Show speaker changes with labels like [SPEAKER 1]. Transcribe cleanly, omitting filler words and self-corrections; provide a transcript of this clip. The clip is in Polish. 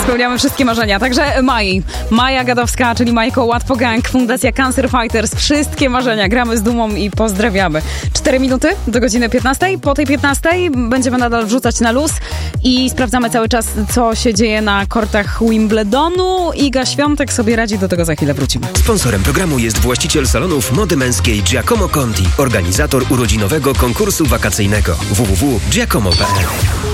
[SPEAKER 1] spełniamy wszystkie marzenia. Także Maja Gadowska, czyli Majko Łatwo Gang, Fundacja Cancer Fighters. Wszystkie marzenia. Gramy z dumą i pozdrawiamy. 4 minuty do godziny 15. Po tej 15 będziemy nadal wrzucać na luz i sprawdzamy cały czas, co się dzieje na kortach Wimbledonu. Iga Świątek sobie radzi, do tego za chwilę wrócimy.
[SPEAKER 2] Sponsorem programu jest właściciel salonów mody męskiej Giacomo Conti, organizator urodzinowego konkursu wakacyjnego www.giacomo.pl.